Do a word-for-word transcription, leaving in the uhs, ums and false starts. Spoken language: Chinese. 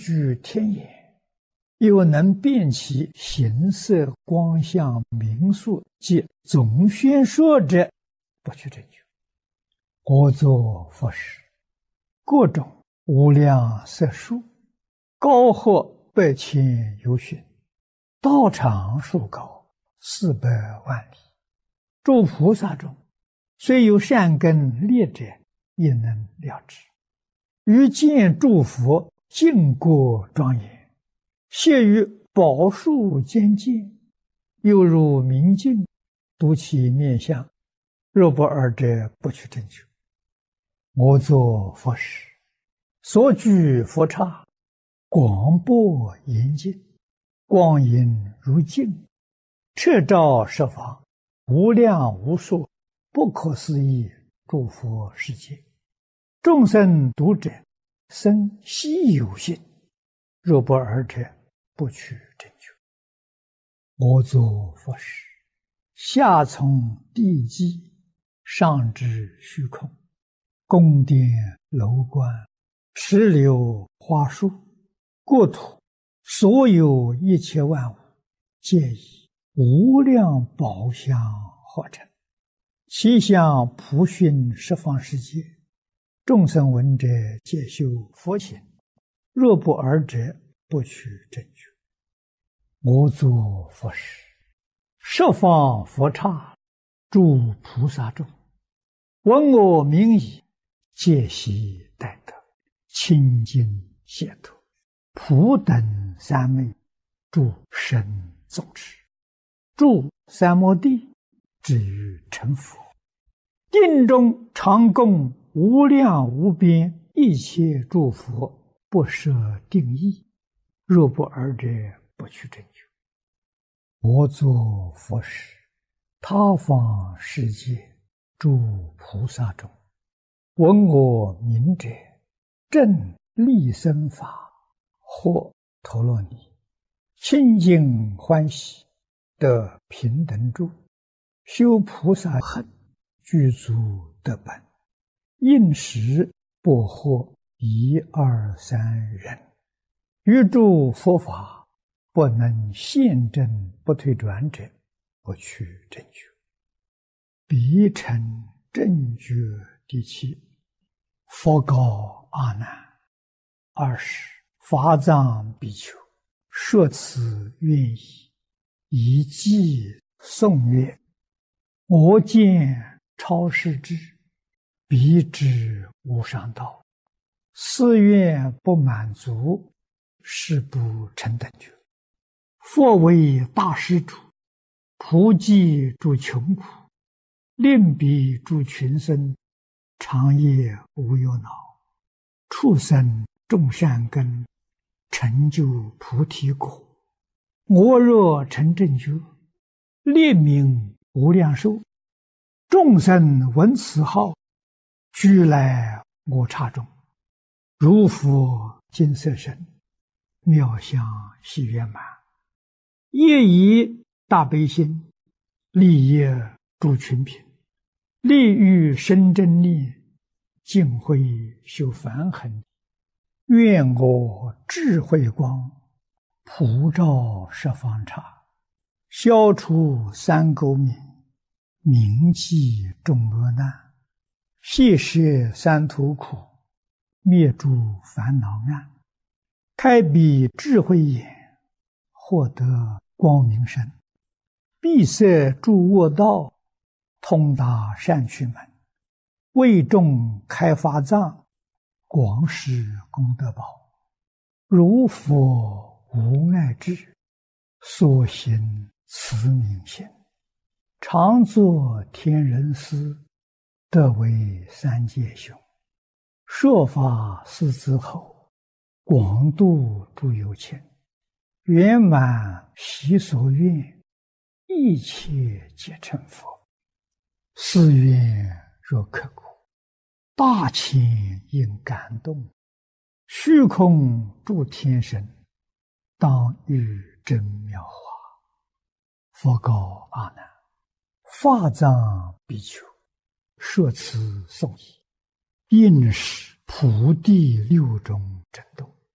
居天眼，又能辨其形色光相名数及总宣说者，不去追究。我作佛时，各种无量色数，高或百千由旬，道场数高，四百万里。诸菩萨中，虽有善根劣者，也能了知。于见诸佛净国庄严，谢于宝树间见，又如明镜，睹其面相。若不尔者，不去正求。我作佛时，所居佛刹，广博严净，光影如镜，彻照十方，无量无数，不可思议诸佛世界。众生读者，生希有信。若不尔者，不去正求。我作佛时，下从地基，上至虚空，宫殿楼观，池流花树，国土所有一切万物，皆以无量宝相合成，其相普熏十方世界。众生闻者，皆修佛行。若不尔者，不去正觉。我作佛时，十方佛刹，诸菩萨众，闻我名已，皆悉待得，清净解脱，普等三昧，诸神总持，住三摩地，至于成佛。定中常供无量无边一切诸佛，不设定义。若不尔者，不去正觉。我作佛时，他方世界诸菩萨中，闻我名者，正利生法，或陀罗尼，清净欢喜，得平等住，修菩萨行，具足得本。应时不获一二三人，于诸佛法不能现证不退转者，不去正觉。彼成正觉第七。佛告阿难：二十法藏比丘，说此愿意，以偈颂曰：我见超世智，彼知无上道，四愿不满足，是不成等觉。佛为大施主，普济诸穷苦，令彼诸群生，长夜无忧恼，畜生种善根，成就菩提果。我若成正觉，列名无量寿，众生闻此号，俱来我刹中，如佛金色身，妙相喜圆满，业以大悲心，利益诸群品，利欲生真力，尽慧修梵行。愿我智慧光，普照十方刹，消除三垢冥，铭记众恶难，谢摄三途苦，灭诸烦恼暗，开彼智慧眼，获得光明身，闭塞诸恶道，通达善趣门，为众开法藏，广施功德宝。如佛无碍智，所行慈悯心，常作天人师，得为三界雄。说法四之后，广度诸有情，圆满习所愿，一切皆成佛。是愿若刻骨，大千应感动，虚空诸天神，当遇真妙法。佛告阿难：法藏比丘，说此颂已，应是普地六种震动，